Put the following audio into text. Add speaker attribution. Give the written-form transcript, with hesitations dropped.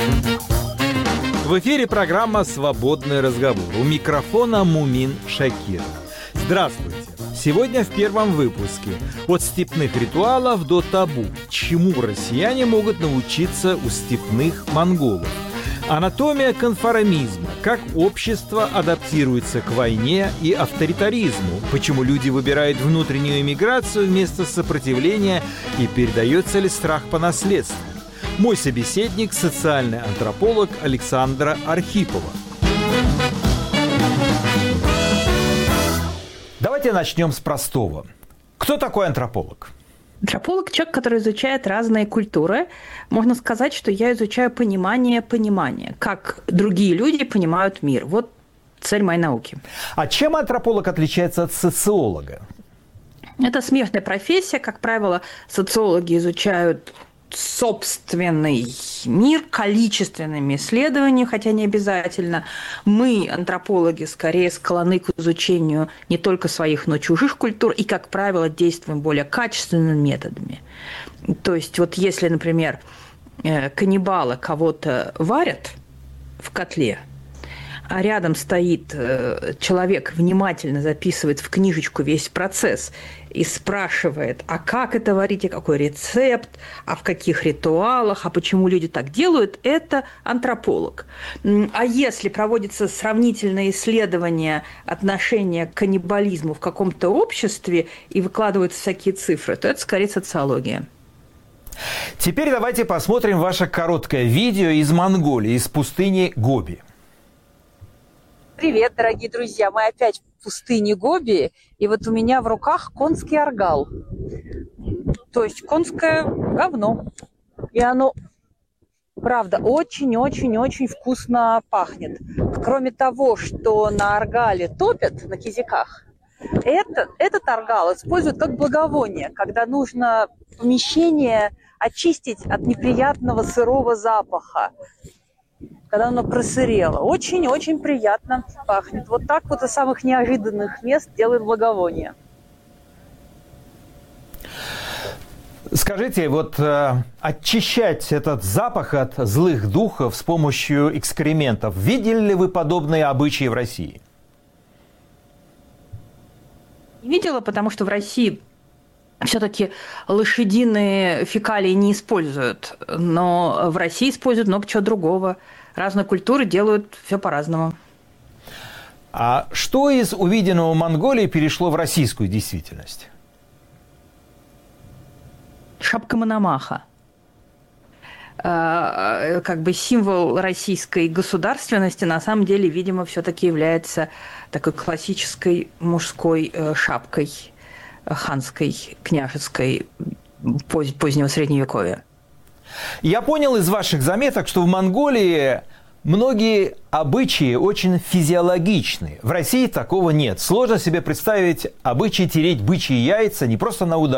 Speaker 1: В эфире программа «Свободный разговор». У микрофона Мумин Шакиров. Здравствуйте. Сегодня в первом выпуске. От степных ритуалов до табу. Чему россияне могут научиться у степных монголов? Анатомия конформизма. Как общество адаптируется к войне и авторитаризму. Почему люди выбирают внутреннюю эмиграцию вместо сопротивления и передается ли страх по наследству? Мой собеседник – социальный антрополог Александра Архипова. Давайте начнем с простого. Кто такой антрополог?
Speaker 2: Антрополог – человек, который изучает разные культуры. Можно сказать, что я изучаю понимание понимания, как другие люди понимают мир. Вот цель моей науки.
Speaker 1: А чем антрополог отличается от социолога?
Speaker 2: Это смежная профессия. Как правило, социологи изучают собственный мир количественными исследованиями, хотя не обязательно. Мы, антропологи, скорее склонны к изучению не только своих, но и чужих культур, и, как правило, действуем более качественными методами. То есть, вот если, например, каннибалы кого-то варят в котле, а рядом стоит человек, внимательно записывает в книжечку весь процесс и спрашивает, а как это варить, а какой рецепт, а в каких ритуалах, а почему люди так делают, это антрополог. А если проводится сравнительное исследование отношения к каннибализму в каком-то обществе и выкладываются всякие цифры, то это скорее социология.
Speaker 1: Теперь давайте посмотрим ваше короткое видео из Монголии, из пустыни Гоби.
Speaker 3: Привет, дорогие друзья! Мы опять в пустыне Гоби, и вот у меня в руках конский аргал. То есть конское говно. И оно, правда, очень-очень-очень вкусно пахнет. Кроме того, что на аргале топят, на кизиках, этот аргал используют как благовоние, когда нужно помещение очистить от неприятного сырого запаха, когда оно просырело. Очень-очень приятно пахнет. Вот так вот из самых неожиданных мест делают благовоние.
Speaker 1: Скажите, вот очищать этот запах от злых духов с помощью экскрементов, видели ли вы подобные обычаи в России?
Speaker 2: Не видела, потому что в России все-таки лошадиные фекалии не используют, но в России используют много чего другого. Разные культуры делают все по-разному.
Speaker 1: А что из увиденного в Монголии перешло в российскую действительность?
Speaker 2: Шапка Мономаха. Как бы символ российской государственности на самом деле, видимо, все-таки является такой классической мужской шапкой, ханской, княжеской, позднего Средневековья.
Speaker 1: Я понял из ваших заметок, что в Монголии многие обычаи очень физиологичны. В России такого нет. Сложно себе представить обычай тереть бычьи яйца не просто на удачу,